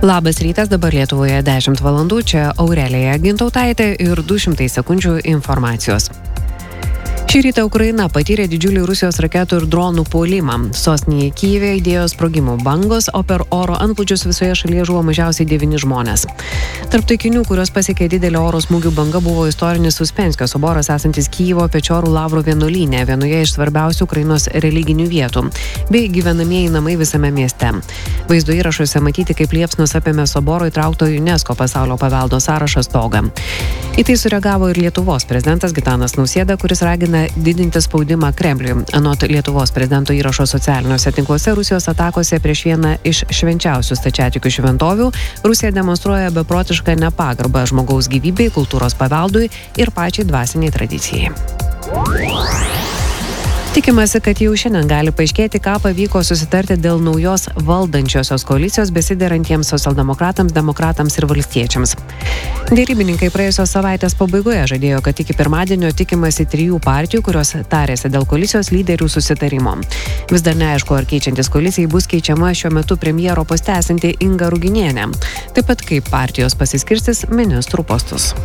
Labas rytas, dabar Lietuvoje 10 valandų, čia Aurelija Gintautaitė ir 200 sekundžių informacijos. Šį rytą Ukraina patyrė didžiulį Rusijos raketų ir dronų puolimą. Sostinėje Kyjive aidėjo sprogimų bangos, o per oro antplūdžius visoje šalyje žuvo mažiausiai 9 žmonės. Tarp taikinių, kurios pasiekė didelė oro smūgių banga, buvo istorinis Uspenskio soboras esantis Kyjivo Pečiorų Lavro vienuolyne, vienoje iš svarbiausių Ukrainos religinių vietų, bei gyvenamieji namai visame mieste. Vaizdo įrašuose matyti, kaip liepsnos apėmė soboro įtraukto UNESCO pasaulio paveldo sąrašą stogą. Į tai sureagavo ir Lietuvos prezidentas Gitanas Nausėda, kuris ragina didinti spaudimą Kremliui. Anot Lietuvos prezidento įrašo socialiniuose tinkluose, Rusijos atakose prieš vieną iš švenčiausių stačiatikių šventovių Rusija demonstruoja beprotišką nepagarbą žmogaus gyvybei, kultūros paveldui ir pačiai dvasiniai tradicijai. Tikimasi, kad jau šiandien gali paaiškėti, ką pavyko susitarti dėl naujos valdančiosios koalicijos besiderantiems socialdemokratams, demokratams ir valstiečiams. Derybininkai praėjusios savaitės pabaigoje žadėjo, kad iki pirmadienio tikimasi 3 partijų, kurios tarėsi dėl koalicijos lyderių susitarimo. Vis dar neaišku, ar keičiantis koalicijai bus keičiama šiuo metu premjero poste esanti Inga Ruginienė. Taip pat kaip partijos pasiskirstys ministrų postus.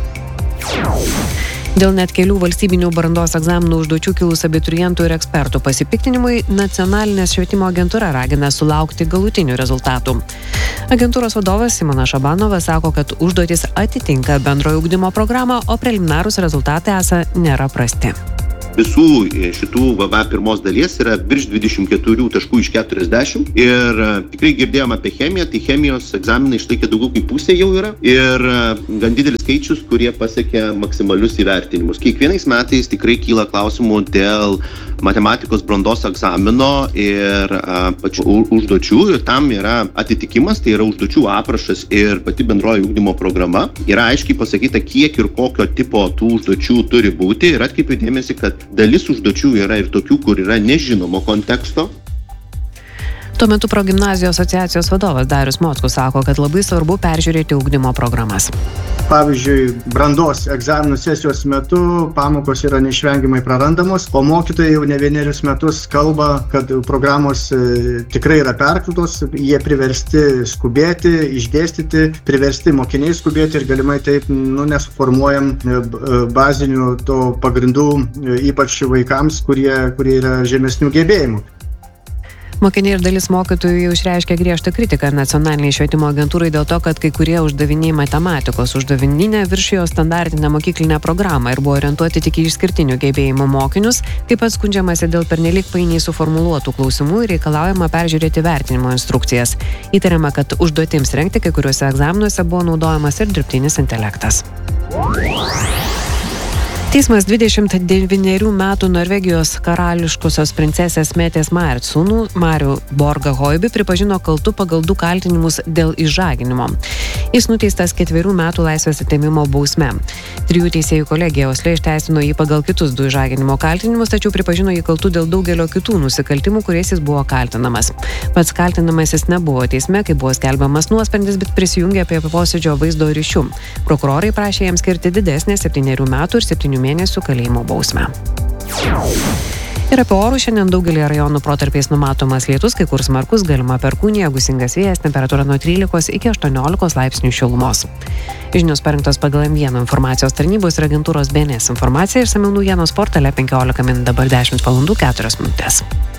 Dėl net kelių valstybinių brandos egzaminų užduočių kilus abiturientų ir ekspertų pasipiktinimui, Nacionalinės švietimo agentūra ragina sulaukti galutinių rezultatų. Agentūros vadovas Simonas Šabanovas sako, kad užduotys atitinka bendrojo ugdymo programą, o preliminarūs rezultatai esą nėra prasti. Visų šitų VV pirmos dalies yra virš 24 taškų iš 40 ir tikrai girdėjom apie chemiją, tai chemijos egzaminai išlaikė daugiau kaip pusė jau yra ir gan didelis skaičius, kurie pasiekė maksimalius įvertinimus. Kiekvienais metais tikrai kyla klausimų dėl matematikos brandos egzamino ir pačių užduočių ir tam yra atitikimas, tai yra užduočių aprašas ir pati bendroji ugdymo programa. Yra aiškiai pasakyta, kiek ir kokio tipo tų užduočių turi būti ir atkreipiu dėmesį, kad dalis užduočių yra ir tokių, kur yra nežinomo konteksto. Tuo metu Progimnazijų asociacijos vadovas Darius Mockus sako, kad labai svarbu peržiūrėti ugdymo programas. Pavyzdžiui, brandos egzaminų sesijos metu pamokos yra neišvengiamai prarandamos, o mokytojai jau ne vienerius metus kalba, kad programos tikrai yra perkrautos, jie priversti skubėti, išdėstyti, priversti mokiniai skubėti ir galimai taip nesuformuojam bazinių to pagrindų, ypač vaikams, kurie yra žemesnių gebėjimų. Mokiniai ir dalis mokytojų jau išreiškė griežtą kritiką Nacionaliniai švietimo agentūrai dėl to, kad kai kurie uždaviniai matematikos uždavininę viršijo standartinę mokyklinę programą ir buvo orientuoti tik į išskirtinių gebėjimų mokinius, taip pat skundžiamasi dėl pernelyg painiai suformuluotų klausimų ir reikalaujama peržiūrėti vertinimo instrukcijas. Įtariama, kad užduotims rengti kai kuriuose egzaminuose buvo naudojamas ir dirbtinis intelektas. Teismas 29 metų Norvegijos karališkosios princesės Metės Marit sūnų Marių Borgą Hoiby pripažino kaltu pagal 2 kaltinimus dėl išžaginimo. Jis nuteistas 4 metų laisvės atėmimo bausme. 3 teisėjų kolegija Osle išteisino jį pagal kitus 2 išžaginimo kaltinimus, tačiau pripažino jį kaltu dėl daugelio kitų nusikaltimų, kuriais jis buvo kaltinamas. Pats kaltinamasis nebuvo teisme, kai buvo skelbiamas nuosprendis, bet prisijungė prie posėdžio vaizdo ryšių. Prokurorai prašė jam skirti didesnę 7 metų ir 7 mėnesių kalėjimo bausmę. Ir apie orų šiandien daugelį rajonų protarpiais numatomas lietus, kai kur smarkus, galima perkūnija, gūsingas vėjas, temperatūra nuo 13 iki 18 laipsnių šilumos. Žinios parengtos pagal M1 informacijos tarnybos ir agentūros BNS informacija ir išsamiau naujienos portale 15 min, dabar 10 valandų 4 minutės.